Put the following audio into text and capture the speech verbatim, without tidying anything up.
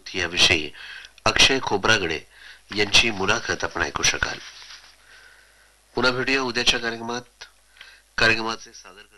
आहोत याविषयी अक्षय खोब्रागडे यांची मुलाखत आपण ऐकू शकाल. पुन्हा भेटूया उद्याच्या कार्यक्रमात. कार्यक्रमाचे सादर